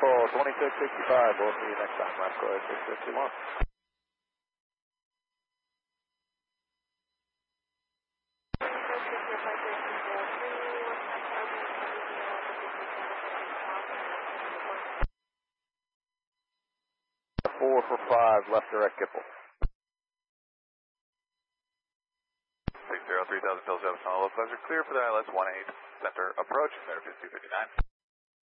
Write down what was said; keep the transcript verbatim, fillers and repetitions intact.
Full twenty-six sixty-five. We'll see you next time. Micro six fifty-one. Four for five, left direct Kipple. six zero three thousand till seven, all those flags are clear for the I L S one eight center approach, center two fifty-nine.